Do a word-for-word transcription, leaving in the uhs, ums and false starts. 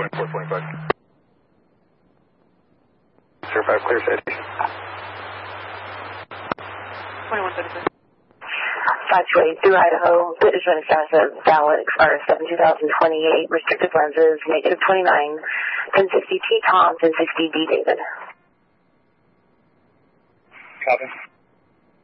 twenty-four twenty-five. Zero five, clear city. twenty-one thirty-six. five two eight through Idaho, witness running status of valid, expires seven two thousand twenty-eight, restricted lenses, negative twenty-nine, ten sixty T Tom, ten sixty D David. Copy.